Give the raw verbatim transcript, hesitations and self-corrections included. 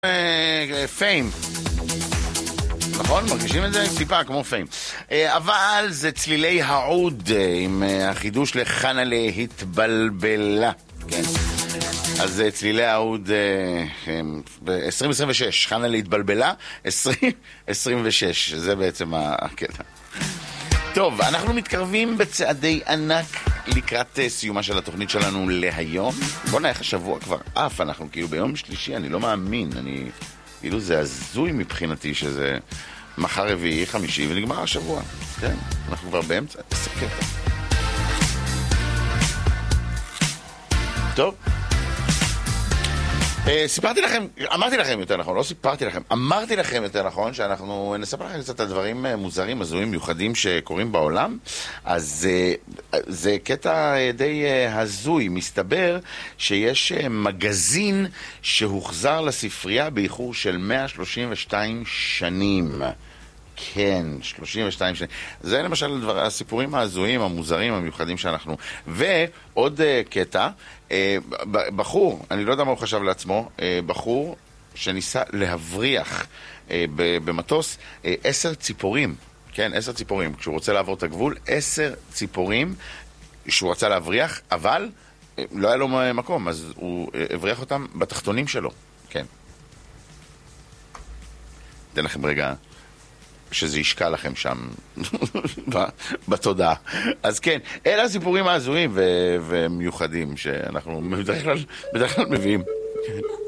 פיים, נכון? מרגישים את זה? טיפה כמו פיים. אבל זה צלילי העוד עם החידוש לחנה להתבלבלה. כן. אז צלילי העוד ב-עשרים עשרים ושש, חנה להתבלבלה, עשרים עשרים ושש, זה בעצם הקטע. טוב, אנחנו מתקרבים בצעדי ענק לקראת סיומה של התוכנית שלנו להיום. בוא נהיה השבוע כבר אף, אנחנו כאילו ביום שלישי, אני לא מאמין, אני כאילו זה הזוי מבחינתי שזה מחר רביעי, חמישי ונגמר השבוע. כן, אנחנו כבר באמצע, איזה קטע. טוב. סיפרתי לכם, אמרתי לכם יותר נכון, לא סיפרתי לכם, אמרתי לכם יותר נכון שאנחנו נספר לכם קצת על דברים מוזרים, הזויים, מיוחדים שקורים בעולם. אז זה קטע די הזוי. מסתבר שיש מגזין שהוחזר לספרייה באיחור של מאה שלושים ושתיים שנים. כן, שלושים ושתיים שנים. זה למשל הדבר, הסיפורים ההזויים, המוזרים, המיוחדים שאנחנו. ועוד uh, קטע, uh, בחור, אני לא יודע מה הוא חשב לעצמו, uh, בחור שניסה להבריח uh, במטוס uh, עשר ציפורים. כן, עשר ציפורים. כשהוא רוצה לעבור את הגבול, עשר ציפורים שהוא רצה להבריח, אבל uh, לא היה לו מקום, אז הוא uh, הבריח אותם בתחתונים שלו. כן. אתן לכם רגע שזה ישקע לכם שם בתודעה. אז כן, אלה הסיפורים ההזויים ומיוחדים שאנחנו בדרך כלל, בדרך כלל מביאים.